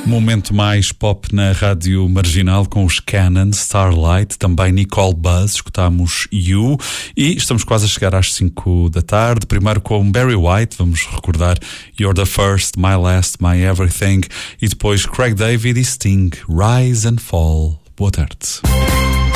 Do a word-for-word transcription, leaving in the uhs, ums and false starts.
Momento mais pop na Rádio Marginal com os Canon, Starlight, também Nicole Buzz, escutámos You e estamos quase a chegar às cinco da tarde. Primeiro com Barry White, vamos recordar You're the First, My Last, My Everything e depois Craig David e Sting, Rise and Fall. Boa tarde.